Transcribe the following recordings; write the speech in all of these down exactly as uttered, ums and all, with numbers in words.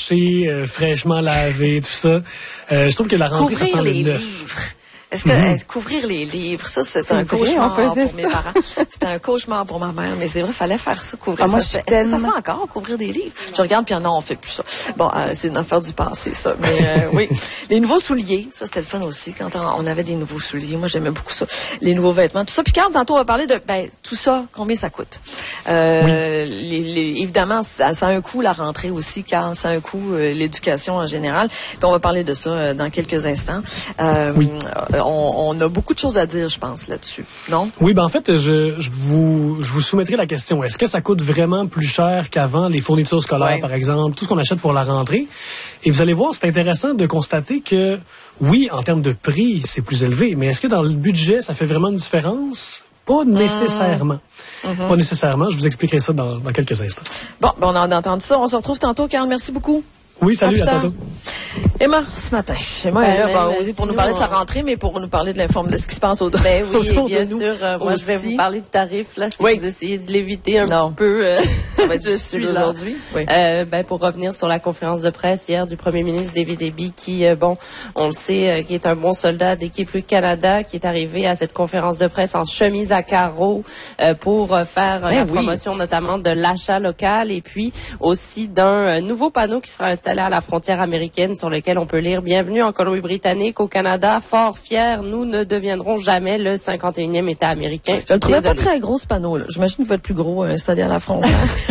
branchés, euh, fraîchement lavés, tout ça. Euh, je trouve que la rentrée, Couvrir ça sent les le neuf. livres. Est-ce que Mm-hmm. est-ce, couvrir les livres, ça, c'est un vrai, cauchemar on faisait pour mes ça. parents. C'était un cauchemar pour ma mère, mais c'est vrai, fallait faire ça, couvrir Ah, moi, ça. je suis Est-ce que ça tellement- se fait encore, couvrir des livres? Je regarde, puis non, on fait plus ça. Bon, euh, c'est une affaire du passé, ça. Mais euh, oui. Les nouveaux souliers, ça, c'était le fun aussi, quand on, on avait des nouveaux souliers. Moi, j'aimais beaucoup ça. Les nouveaux vêtements, tout ça. Puis quand, tantôt, on va parler de, ben, tout ça, combien ça coûte? Euh, les, les, évidemment, ça, ça a un coût, la rentrée aussi, car ça a un coût, euh, l'éducation en général. Puis on va parler de ça euh, dans quelques instants. Euh, Oui. on, on a beaucoup de choses à dire, je pense, là-dessus. Non? Oui, ben en fait, je, je vous je vous soumettrai la question. Est-ce que ça coûte vraiment plus cher qu'avant, les fournitures scolaires, Ouais. par exemple, tout ce qu'on achète pour la rentrée? Et vous allez voir, c'est intéressant de constater que, oui, en termes de prix, c'est plus élevé, mais est-ce que dans le budget, ça fait vraiment une différence? Pas nécessairement. Mm-hmm. Pas nécessairement. Je vous expliquerai ça dans, dans quelques instants. Bon, ben on a entendu ça. On se retrouve tantôt, Carl. Merci beaucoup. Oui, salut, À à plus tard. tantôt. Emma, ce matin. Emma Ben, est là, ben, ben, ben, aussi pour sinon, nous parler de sa on- rentrée, mais pour nous parler de l'informe de ce qui se passe au Ben oui, autour bien de nous. sûr. euh, moi, je vais aussi. vous parler de tarifs, là, si Oui. vous essayez de l'éviter un Non. petit peu. euh, Ça va être je difficile suis là. aujourd'hui. Oui. Euh, ben, pour revenir sur la conférence de presse hier du premier ministre David Eby, qui, euh, bon, on le sait, euh, qui est un bon soldat d'équipe Canada, qui est arrivé à cette conférence de presse en chemise à carreaux euh, pour euh, faire euh, Ben la oui. promotion notamment de l'achat local et puis aussi d'un euh, nouveau panneau qui sera installé à la frontière américaine sur lequel on peut lire « Bienvenue en Colombie-Britannique, au Canada, fort fiers, nous ne deviendrons jamais le cinquante et unième État américain. » Je le trouvais pas Désolée. très gros, ce panneau-là. J'imagine qu'il va être plus gros euh, installé à la frontière.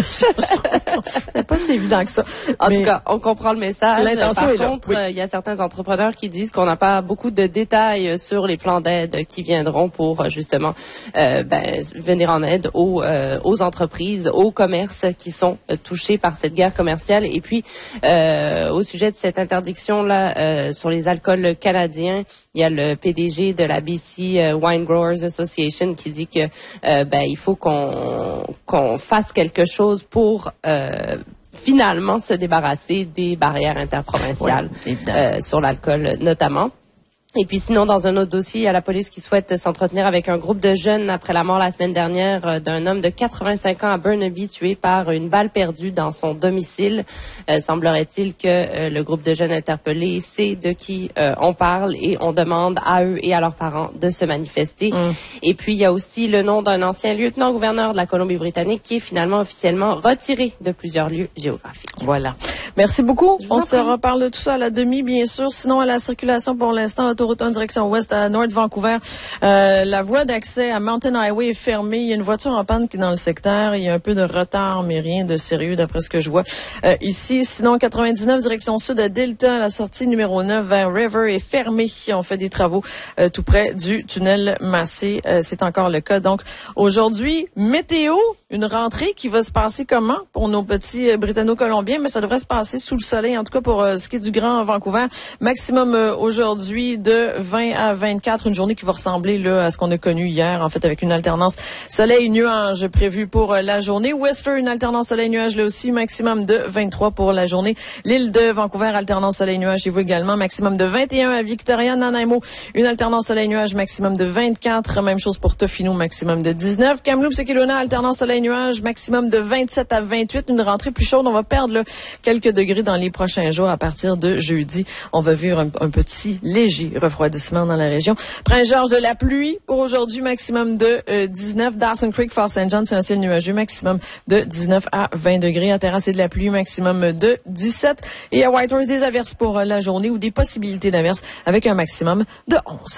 C'est pas si évident que ça. En Mais- tout cas, on comprend le message. L'intention Par est là, contre, oui. euh, il y a certains entrepreneurs qui disent qu'on n'a pas beaucoup de détails sur les plans d'aide qui viendront pour euh, justement euh, ben, venir en aide aux, euh, aux entreprises, aux commerces qui sont euh, touchés par cette guerre commerciale. Et puis, euh, au sujet de cette interdiction-là euh, sur les alcools canadiens, il y a le P D G de la B C euh, Wine Growers Association qui dit que euh, ben il faut qu'on qu'on fasse quelque chose pour euh, finalement se débarrasser des barrières interprovinciales Oui, évidemment. euh, sur l'alcool notamment. Et puis sinon, dans un autre dossier, il y a la police qui souhaite s'entretenir avec un groupe de jeunes après la mort la semaine dernière euh, d'un homme de quatre-vingt-cinq ans à Burnaby tué par une balle perdue dans son domicile. Euh, semblerait-il que euh, le groupe de jeunes interpellés sait de qui euh, on parle et on demande à eux et à leurs parents de se manifester. Mm. Et puis, il y a aussi le nom d'un ancien lieutenant-gouverneur de la Colombie-Britannique qui est finalement officiellement retiré de plusieurs lieux géographiques. Voilà. Merci beaucoup. Je vous On en se prie. reparle de tout ça à la demi, bien sûr. Sinon, à la circulation pour l'instant, l'autoroute un direction ouest à North Vancouver. Euh, la voie d'accès à Mountain Highway est fermée. Il y a une voiture en panne qui est dans le secteur. Il y a un peu de retard, mais rien de sérieux d'après ce que je vois euh, ici. Sinon, quatre-vingt-dix-neuf direction sud à Delta, la sortie numéro neuf vers River est fermée. On fait des travaux euh, tout près du tunnel Massé. Euh, c'est encore le cas. Donc, aujourd'hui, météo, une rentrée qui va se passer comment pour nos petits euh, Britanno-Colombiens, mais ça devrait se passer sous le soleil, en tout cas pour euh, ce qui est du Grand Vancouver. Maximum euh, aujourd'hui de vingt à vingt-quatre, une journée qui va ressembler là à ce qu'on a connu hier, en fait, avec une alternance soleil-nuage prévue pour euh, la journée. Western, une alternance soleil-nuage là aussi, maximum de vingt-trois pour la journée. L'île de Vancouver, alternance soleil-nuage chez vous également, maximum de vingt et un à Victoria. Nanaimo, une alternance soleil-nuage, maximum de vingt-quatre. Même chose pour Tofino, maximum de dix-neuf. Kamloops et Kelowna, alternance soleil-nuage, maximum de vingt-sept à vingt-huit. Une rentrée plus chaude. On va perdre là, quelques degrés dans les prochains jours à partir de jeudi. On va vivre un, un petit léger refroidissement dans la région. Prince-Georges, de la pluie pour aujourd'hui, maximum de euh, dix-neuf. Dawson Creek, Fort Saint John, c'est un ciel nuageux, maximum de dix-neuf à vingt degrés. À Terrasse et de la pluie, maximum de dix-sept. Et à Whitehorse, des averses pour euh, la journée ou des possibilités d'averses avec un maximum de onze.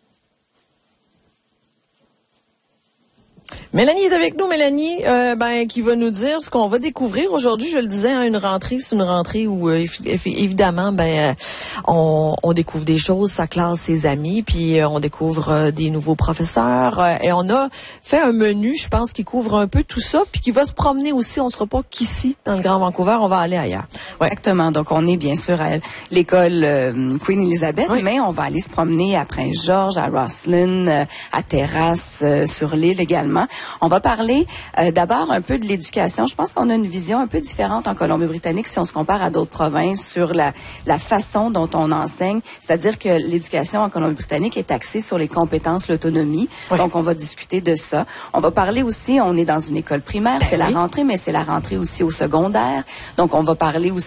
Mélanie est avec nous. Mélanie, euh, ben, qui va nous dire ce qu'on va découvrir aujourd'hui. Je le disais, hein, une rentrée, c'est une rentrée où, euh, évidemment, ben, euh, on, on découvre des choses, sa classe, ses amis, puis euh, on découvre euh, des nouveaux professeurs. Euh, et on a fait un menu, je pense, qui couvre un peu tout ça, puis qui va se promener aussi. On ne sera pas qu'ici, dans le Grand Vancouver, on va aller ailleurs. Ouais. Exactement. Donc, on est bien sûr à l'école euh, Queen Elizabeth, Oui. mais on va aller se promener à Prince-Georges, à Rosslyn, euh, à Terrasse, euh, sur l'île également. On va parler euh, d'abord un peu de l'éducation. Je pense qu'on a une vision un peu différente en Colombie-Britannique si on se compare à d'autres provinces sur la, la façon dont on enseigne. C'est-à-dire que l'éducation en Colombie-Britannique est axée sur les compétences, l'autonomie. Oui. Donc, on va discuter de ça. On va parler aussi, on est dans une école primaire, Ben c'est oui. la rentrée, mais c'est la rentrée aussi au secondaire. Donc, on va parler aussi